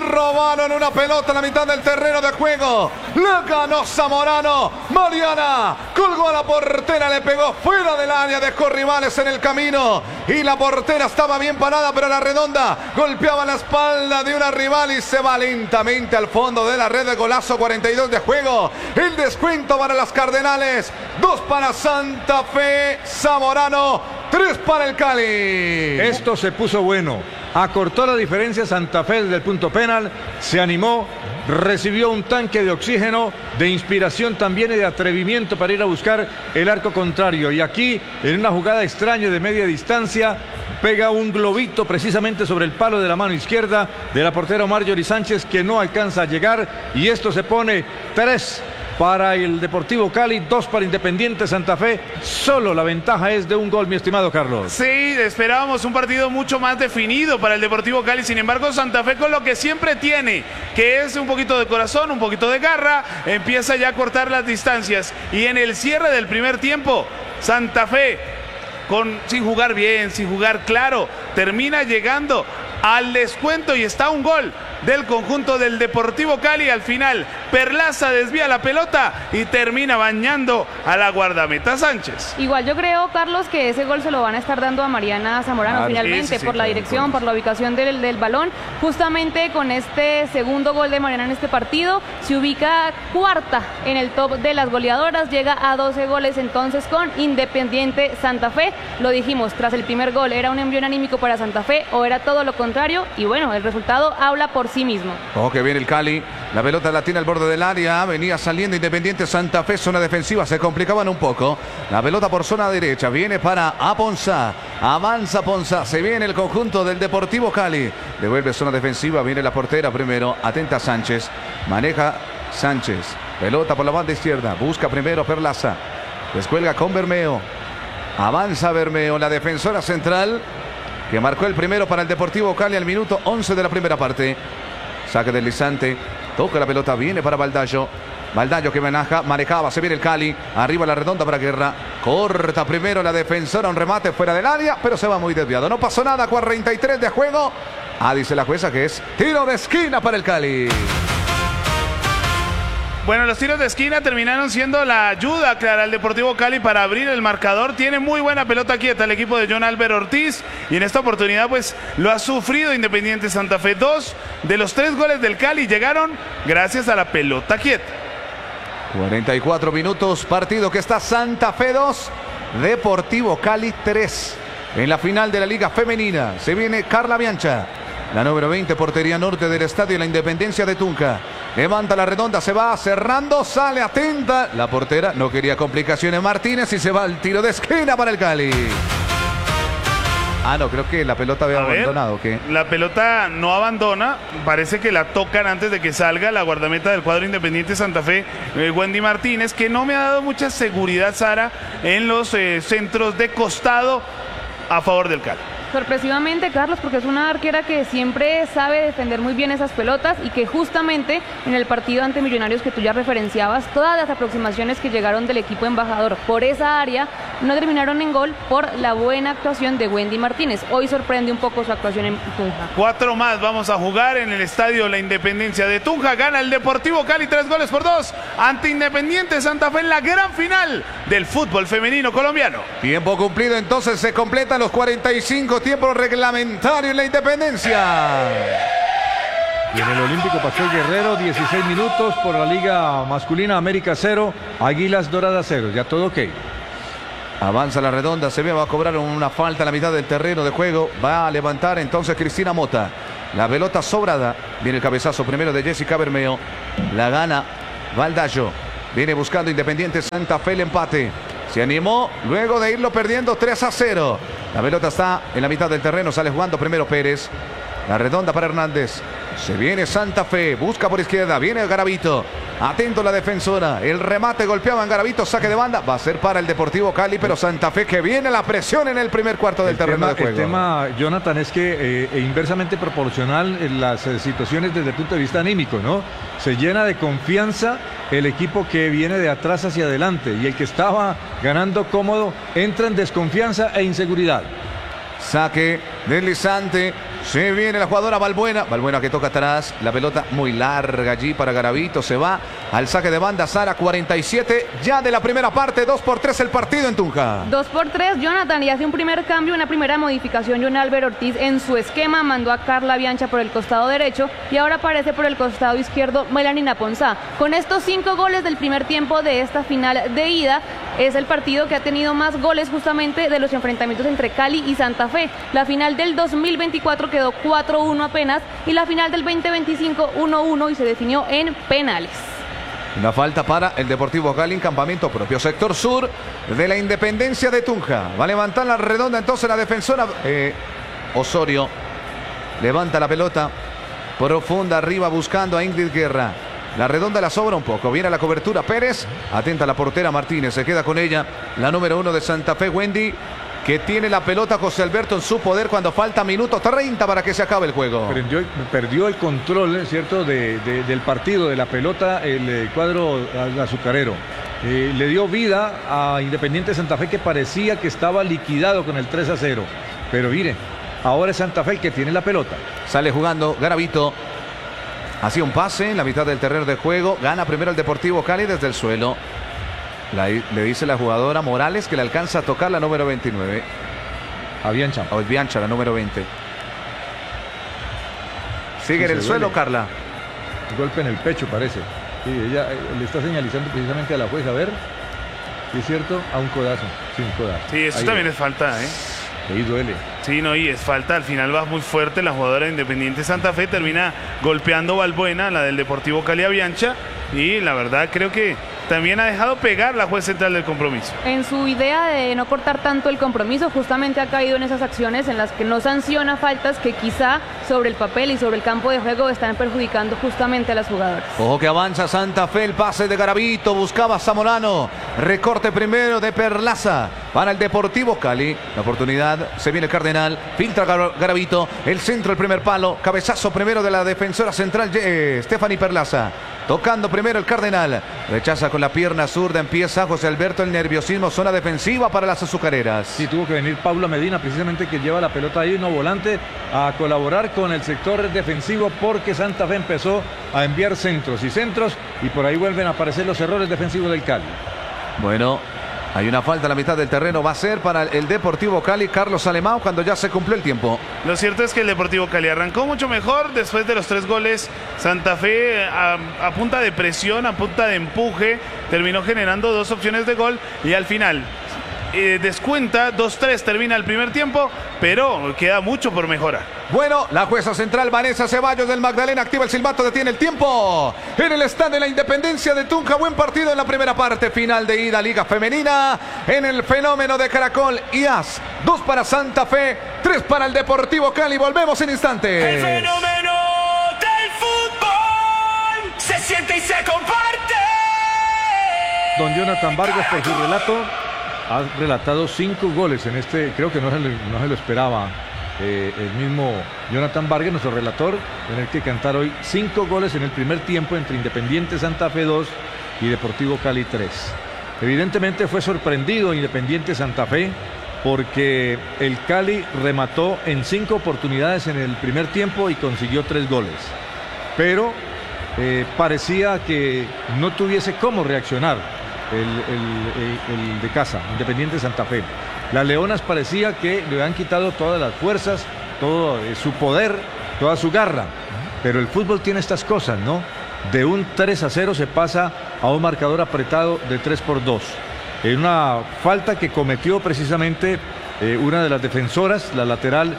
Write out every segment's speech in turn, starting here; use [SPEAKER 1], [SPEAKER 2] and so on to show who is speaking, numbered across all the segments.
[SPEAKER 1] robaron una pelota en la mitad del terreno de juego. La ganó Zamorano. Mariana colgó a la portera, le pegó fuera del área, dejó rivales en el camino. Y la portera estaba bien parada, pero la redonda golpeaba la espalda de una rival y se va lentamente al fondo de la red de golazo. 42 de juego. El descuento para las Cardenales. 2 para Santa Fe. Zamorano. 3 para el Cali.
[SPEAKER 2] Esto se puso bueno. Acortó la diferencia Santa Fe desde el punto penal. Se animó. Recibió un tanque de oxígeno, de inspiración también y de atrevimiento para ir a buscar el arco contrario. Y aquí, en una jugada extraña de media distancia, pega un globito precisamente sobre el palo de la mano izquierda de la portera Marjorie Sánchez, que no alcanza a llegar. Y esto se pone 3 para el Deportivo Cali, 2 para Independiente Santa Fe. Solo la ventaja es de un gol, mi estimado Carlos.
[SPEAKER 3] Sí, esperábamos un partido mucho más definido para el Deportivo Cali. Sin embargo, Santa Fe con lo que siempre tiene, que es un poquito de corazón, un poquito de garra, empieza ya a cortar las distancias. Y en el cierre del primer tiempo, Santa Fe, sin jugar bien, sin jugar claro, termina llegando al descuento y está un gol del conjunto del Deportivo Cali. Al final, Perlaza desvía la pelota y termina bañando a la guardameta Sánchez.
[SPEAKER 4] Igual yo creo, Carlos, que ese gol se lo van a estar dando a Mariana Zamorano finalmente, por la dirección, por la ubicación del balón. Justamente con este segundo gol de Mariana en este partido, se ubica cuarta en el top de las goleadoras, llega a 12 goles entonces con Independiente Santa Fe. Lo dijimos, tras el primer gol, ¿era un envión anímico para Santa Fe o era todo lo contrario? Y bueno, el resultado habla por sí mismo.
[SPEAKER 1] Ojo que viene el Cali, la pelota la tiene al borde del área, venía saliendo Independiente Santa Fe, zona defensiva, se complicaban un poco. La pelota por zona derecha, viene para Aponza, avanza Ponza, se viene el conjunto del Deportivo Cali, devuelve zona defensiva, viene la portera primero, atenta Sánchez, maneja Sánchez, pelota por la banda izquierda, busca primero Perlaza, descuelga con Bermeo, avanza Bermeo, la defensora central, que marcó el primero para el Deportivo Cali al minuto 11 de la primera parte. Saque deslizante, toca la pelota, viene para Baldayo. Baldayo que manejaba, se viene el Cali. Arriba la redonda para Guerra. Corta primero la defensora, un remate fuera del área, pero se va muy desviado. No pasó nada, 43 de juego. Dice la jueza que es tiro de esquina para el Cali.
[SPEAKER 3] Bueno, los tiros de esquina terminaron siendo la ayuda clara al Deportivo Cali para abrir el marcador. Tiene muy buena pelota quieta el equipo de John Álvaro Ortiz y en esta oportunidad pues lo ha sufrido Independiente Santa Fe. 2 de los 3 goles del Cali llegaron gracias a la pelota quieta.
[SPEAKER 1] 44 minutos, partido que está Santa Fe 2, Deportivo Cali 3. En la final de la Liga Femenina se viene Carla Biancha, la número 20, portería norte del Estadio La Independencia de Tunja. Levanta la redonda, se va cerrando, sale atenta. La portera no quería complicaciones Martínez y se va al tiro de esquina para el Cali. No, creo que la pelota había abandonado. ¿Qué?
[SPEAKER 3] La pelota no abandona, parece que la tocan antes de que salga la guardameta del cuadro Independiente Santa Fe, Wendy Martínez, que no me ha dado mucha seguridad, Sara, en los centros de costado a favor del Cali.
[SPEAKER 4] Sorpresivamente, Carlos, porque es una arquera que siempre sabe defender muy bien esas pelotas y que justamente en el partido ante Millonarios que tú ya referenciabas, todas las aproximaciones que llegaron del equipo embajador por esa área no terminaron en gol por la buena actuación de Wendy Martínez. Hoy sorprende un poco su actuación en Tunja.
[SPEAKER 3] 4 más vamos a jugar en el Estadio La Independencia de Tunja. Gana el Deportivo Cali 3-2 ante Independiente Santa Fe en la gran final del fútbol femenino colombiano.
[SPEAKER 1] Tiempo cumplido, entonces se completan los 45 tiempo reglamentario en la Independencia.
[SPEAKER 2] Y en el Olímpico Pascual Guerrero, 16 minutos por la Liga Masculina, América 0, Águilas Doradas 0, ya todo ok.
[SPEAKER 1] Avanza la redonda, se ve, va a cobrar una falta en la mitad del terreno de juego, va a levantar entonces Cristina Mota. La pelota sobrada, viene el cabezazo primero de Jessica Bermeo, la gana Baldayo, viene buscando Independiente Santa Fe el empate. Se animó luego de irlo perdiendo 3-0. La pelota está en la mitad del terreno. Sale jugando primero Pérez. La redonda para Hernández. Se viene Santa Fe. Busca por izquierda. Viene Garavito. Atento la defensora. El remate golpeaba en Garavito. Saque de banda. Va a ser para el Deportivo Cali. Pero Santa Fe que viene la presión en el primer cuarto del terreno de juego.
[SPEAKER 2] El tema, Jonathan, es que inversamente proporcional en las situaciones desde el punto de vista anímico, ¿no? Se llena de confianza el equipo que viene de atrás hacia adelante. Y el que estaba ganando cómodo entra en desconfianza e inseguridad.
[SPEAKER 1] Saque deslizante. Se viene la jugadora Valbuena. Valbuena que toca atrás. La pelota muy larga allí para Garavito. Se va al saque de banda Sara. 47 ya de la primera parte. 2-3 el partido en Tunja.
[SPEAKER 4] 2-3, Jonathan, y hace un primer cambio, una primera modificación. John Álvaro Ortiz en su esquema mandó a Carla Biancha por el costado derecho y ahora aparece por el costado izquierdo Melanina Ponzá. Con estos 5 goles del primer tiempo de esta final de ida, es el partido que ha tenido más goles justamente de los enfrentamientos entre Cali y Santa Fe. La final del 2024 quedó 4-1 apenas y la final del 2025 1-1 y se definió en penales.
[SPEAKER 1] Una falta para el Deportivo Cali en campamento propio, sector sur de la Independencia de Tunja. Va a levantar la redonda entonces la defensora Osorio. Levanta la pelota profunda arriba buscando a Ingrid Guerra. La redonda la sobra un poco. Viene a la cobertura Pérez. Atenta la portera Martínez. Se queda con ella la número 1 de Santa Fe, Wendy, que tiene la pelota José Alberto en su poder cuando falta minuto 30 para que se acabe el juego.
[SPEAKER 2] Perdió el control, ¿cierto?, del partido, de la pelota, el cuadro azucarero. Le dio vida a Independiente Santa Fe, que parecía que estaba liquidado con el 3-0. Pero mire, ahora es Santa Fe el que tiene la pelota.
[SPEAKER 1] Sale jugando Garavito. Hacía un pase en la mitad del terreno de juego. Gana primero el Deportivo Cali desde el suelo. Le dice la jugadora Morales que le alcanza a tocar la número 29.
[SPEAKER 2] A Biancha.
[SPEAKER 1] O Biancha, la número 20. Sigue en el suelo, Carla.
[SPEAKER 2] Golpe en el pecho, parece. Sí, ella le está señalizando precisamente a la jueza. A ver, ¿sí es cierto? A un codazo. Sí, un codazo.
[SPEAKER 3] Sí, eso ahí también es falta, ¿eh?
[SPEAKER 2] Ahí duele.
[SPEAKER 3] Sí, no, y es falta. Al final va muy fuerte la jugadora de Independiente Santa Fe. Termina golpeando Valbuena, la del Deportivo Cali, a Biancha. Y la verdad creo que también ha dejado pegar la juez central del compromiso.
[SPEAKER 4] En su idea de no cortar tanto el compromiso, justamente ha caído en esas acciones en las que no sanciona faltas que quizá sobre el papel y sobre el campo de juego están perjudicando justamente a las jugadoras.
[SPEAKER 1] Ojo que avanza Santa Fe, el pase de Garavito, buscaba Zamorano, recorte primero de Perlaza para el Deportivo Cali. La oportunidad, se viene Cardenal, filtra Garavito, el centro, el primer palo, cabezazo primero de la defensora central Stephanie Perlaza. Tocando primero el Cardenal. Rechaza con la pierna zurda. Empieza José Alberto el nerviosismo. Zona defensiva para las azucareras.
[SPEAKER 2] Sí, tuvo que venir Paula Medina, precisamente, que lleva la pelota ahí, no volante, a colaborar con el sector defensivo, porque Santa Fe empezó a enviar centros y por ahí vuelven a aparecer los errores defensivos del Cali.
[SPEAKER 1] Bueno, hay una falta a la mitad del terreno. Va a ser para el Deportivo Cali, Carlos Alemão, cuando ya se cumplió el tiempo.
[SPEAKER 3] Lo cierto es que el Deportivo Cali arrancó mucho mejor después de los 3 goles. Santa Fe a punta de presión, a punta de empuje, terminó generando 2 opciones de gol y al final descuenta 2-3, termina el primer tiempo, pero queda mucho por mejorar.
[SPEAKER 1] Bueno, la jueza central Vanessa Ceballos del Magdalena activa el silbato, detiene el tiempo en el stand de la Independencia de Tunja. Buen partido en la primera parte, final de ida, Liga Femenina en el Fenómeno de Caracol y AS. 2 para Santa Fe, 3 para el Deportivo Cali. Volvemos en instantes.
[SPEAKER 5] El fenómeno del fútbol se siente y se comparte.
[SPEAKER 2] Don Jonathan Vargas, por su relato, ha relatado 5 goles en este, creo que no se lo esperaba el mismo Jonathan Vargas, nuestro relator, tener que cantar hoy 5 goles en el primer tiempo entre Independiente Santa Fe 2 y Deportivo Cali 3. Evidentemente fue sorprendido Independiente Santa Fe porque el Cali remató en 5 oportunidades en el primer tiempo y consiguió 3 goles. Pero parecía que no tuviese cómo reaccionar el de casa, Independiente Santa Fe. Las Leonas parecía que le habían quitado todas las fuerzas, todo su poder, toda su garra. Pero el fútbol tiene estas cosas, ¿no? De un 3-0 se pasa a un marcador apretado de 3-2. En una falta que cometió precisamente una de las defensoras, la lateral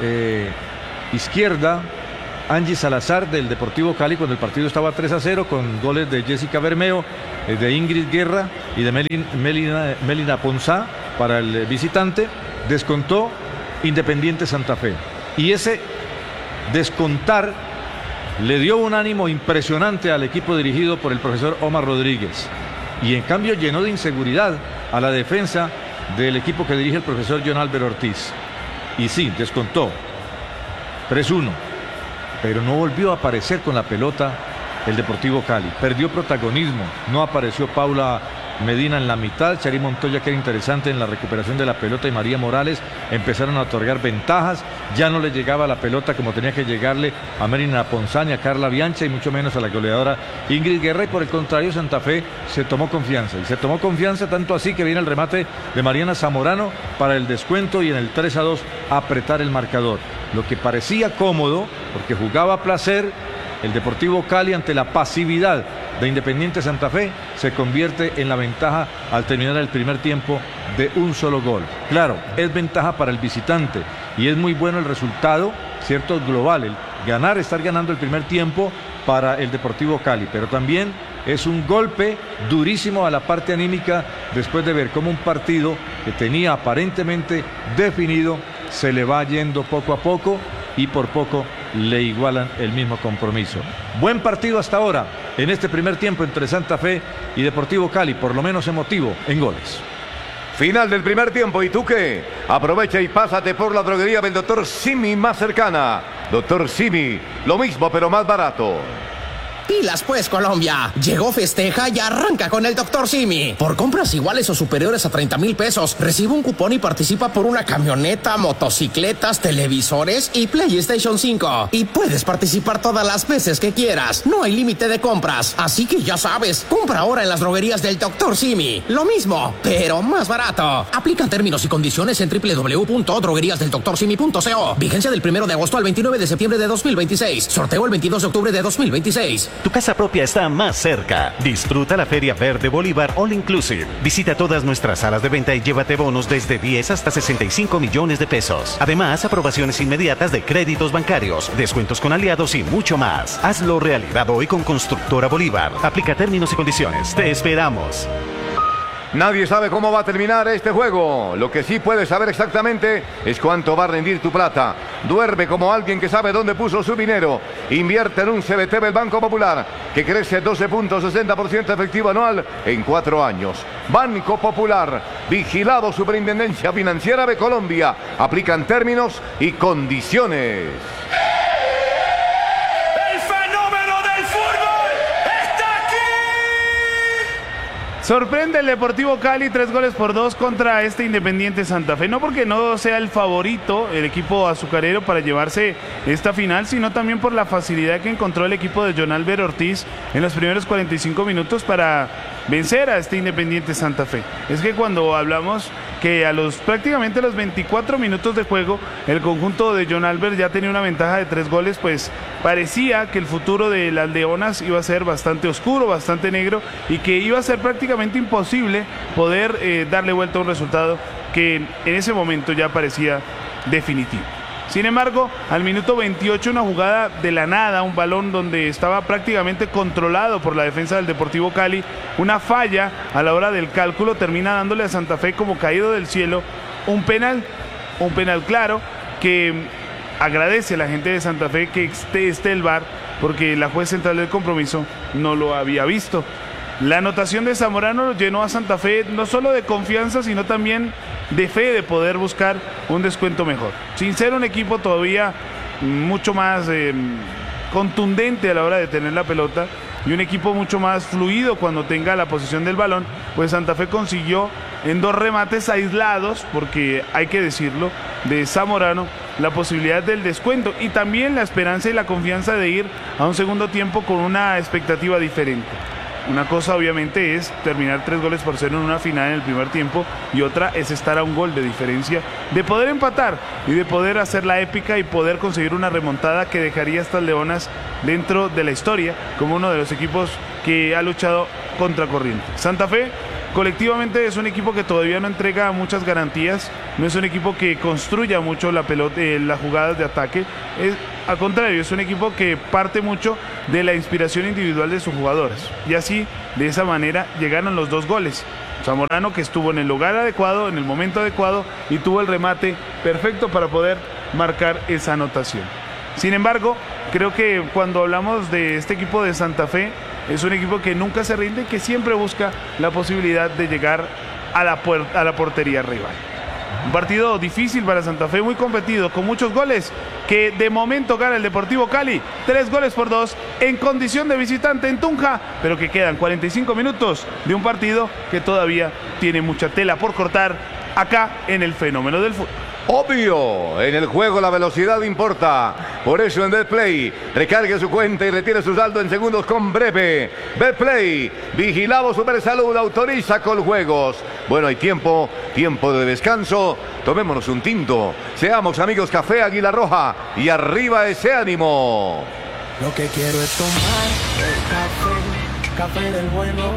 [SPEAKER 2] izquierda, Angie Salazar, del Deportivo Cali, cuando el partido estaba 3-0, con goles de Jessica Bermeo, de Ingrid Guerra y de Melina Ponzá para el visitante. Descontó Independiente Santa Fe. Y ese descontar le dio un ánimo impresionante al equipo dirigido por el profesor Omar Rodríguez. Y en cambio llenó de inseguridad a la defensa del equipo que dirige el profesor John Álvaro Ortiz. Y sí, descontó 3-1. Pero no volvió a aparecer con la pelota el Deportivo Cali. Perdió protagonismo. No apareció Paula Medina en la mitad, Charí Montoya, que era interesante en la recuperación de la pelota, y María Morales empezaron a otorgar ventajas. Ya no le llegaba la pelota como tenía que llegarle a Marina Ponzani, a Carla Biancha y mucho menos a la goleadora Ingrid Guerra, y por el contrario Santa Fe se tomó confianza, y se tomó confianza tanto así que viene el remate de Mariana Zamorano para el descuento y en el 3-2 apretar el marcador. Lo que parecía cómodo, porque jugaba a placer, el Deportivo Cali, ante la pasividad de Independiente Santa Fe, se convierte en la ventaja al terminar el primer tiempo de un solo gol. Claro, es ventaja para el visitante y es muy bueno el resultado, cierto, global, el ganar, estar ganando el primer tiempo para el Deportivo Cali, pero también es un golpe durísimo a la parte anímica después de ver cómo un partido que tenía aparentemente definido se le va yendo poco a poco y por poco le igualan el mismo compromiso. Buen partido hasta ahora en este primer tiempo entre Santa Fe y Deportivo Cali, por lo menos emotivo en goles.
[SPEAKER 6] Final del primer tiempo, ¿y tú qué? Aprovecha y pásate por la droguería del Dr. Simi más cercana. Dr. Simi, lo mismo pero más barato.
[SPEAKER 7] Pilas pues, Colombia. Llegó, festeja y arranca con el Dr. Simi. Por compras iguales o superiores a 30,000 pesos, recibe un cupón y participa por una camioneta, motocicletas, televisores y PlayStation 5. Y puedes participar todas las veces que quieras. No hay límite de compras. Así que ya sabes, compra ahora en las droguerías del Dr. Simi. Lo mismo, pero más barato. Aplican términos y condiciones en www.drogueríasdeldoctorsimi.co. Vigencia del 1 de agosto al 29 de septiembre de 2026. Sorteo el 22 de octubre de 2026.
[SPEAKER 8] Tu casa propia está más cerca. Disfruta la Feria Verde Bolívar All Inclusive. Visita todas nuestras salas de venta y llévate bonos desde 10 hasta 65 millones de pesos. Además, aprobaciones inmediatas de créditos bancarios, descuentos con aliados y mucho más. Hazlo realidad hoy con Constructora Bolívar. Aplica términos y condiciones. Te esperamos.
[SPEAKER 6] Nadie sabe cómo va a terminar este juego. Lo que sí puedes saber exactamente es cuánto va a rendir tu plata. Duerme como alguien que sabe dónde puso su dinero. Invierte en un CBT del Banco Popular, que crece 12.60% efectivo anual en 4 años. Banco Popular, vigilado Superintendencia Financiera de Colombia. Aplican términos y condiciones.
[SPEAKER 3] Sorprende el Deportivo Cali, 3-2 contra este Independiente Santa Fe. No porque no sea el favorito, el equipo azucarero, para llevarse esta final, sino también por la facilidad que encontró el equipo de John Albert Ortiz en los primeros 45 minutos para vencer a este Independiente Santa Fe. Es que cuando hablamos que prácticamente los 24 minutos de juego, el conjunto de John Albert ya tenía una ventaja de 3 goles, pues parecía que el futuro de las Leonas iba a ser bastante oscuro, bastante negro, y que iba a ser prácticamente imposible poder darle vuelta a un resultado que en ese momento ya parecía definitivo. Sin embargo, al minuto 28, una jugada de la nada, un balón donde estaba prácticamente controlado por la defensa del Deportivo Cali, una falla a la hora del cálculo termina dándole a Santa Fe como caído del cielo un penal claro, que agradece a la gente de Santa Fe que esté el VAR, porque la juez central del compromiso no lo había visto. La anotación de Zamorano llenó a Santa Fe no solo de confianza, sino también de fe de poder buscar un descuento mejor. Sin ser un equipo todavía mucho más contundente a la hora de tener la pelota y un equipo mucho más fluido cuando tenga la posesión del balón, pues Santa Fe consiguió en 2 remates aislados, porque hay que decirlo, de Zamorano, la posibilidad del descuento y también la esperanza y la confianza de ir a un segundo tiempo con una expectativa diferente. Una cosa obviamente es terminar 3-0 en una final en el primer tiempo, y otra es estar a un gol de diferencia, de poder empatar y de poder hacer la épica y poder conseguir una remontada que dejaría a estas Leonas dentro de la historia como uno de los equipos que ha luchado contra corriente. Santa Fe colectivamente es un equipo que todavía no entrega muchas garantías, no es un equipo que construya mucho la pelota, las jugadas de ataque. Al contrario, es un equipo que parte mucho de la inspiración individual de sus jugadores. Y así, de esa manera, llegaron los 2 goles. Zamorano, que estuvo en el lugar adecuado, en el momento adecuado, y tuvo el remate perfecto para poder marcar esa anotación. Sin embargo, creo que cuando hablamos de este equipo de Santa Fe, es un equipo que nunca se rinde y que siempre busca la posibilidad de llegar a la portería rival. Un partido difícil para Santa Fe, muy competido, con muchos goles, que de momento gana el Deportivo Cali, 3-2 en condición de visitante en Tunja, pero que quedan 45 minutos de un partido que todavía tiene mucha tela por cortar acá en el fenómeno del fútbol.
[SPEAKER 6] Obvio, en el juego la velocidad importa. Por eso en Betplay, recargue su cuenta y retire su saldo en segundos con breve. Betplay, vigilado Supersalud, autoriza Coljuegos. Bueno, hay tiempo de descanso. Tomémonos un tinto. Seamos amigos Café Águila Roja y arriba ese ánimo.
[SPEAKER 9] Lo que quiero es tomar el café del bueno.